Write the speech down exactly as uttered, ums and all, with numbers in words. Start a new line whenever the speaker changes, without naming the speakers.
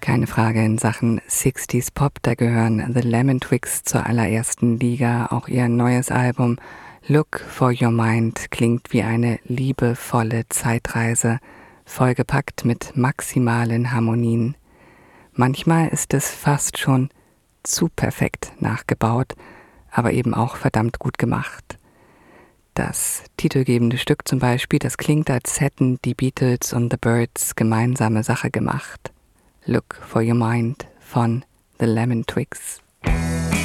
Keine Frage in Sachen sechziger Pop, da gehören The Lemon Twigs zur allerersten Liga. Auch ihr neues Album Look for Your Mind klingt wie eine liebevolle Zeitreise, vollgepackt mit maximalen Harmonien. Manchmal ist es fast schon zu perfekt nachgebaut, aber eben auch verdammt gut gemacht. Das titelgebende Stück zum Beispiel, das klingt, als hätten die Beatles und The Byrds gemeinsame Sache gemacht. Look for Your Mind von The Lemon Twigs.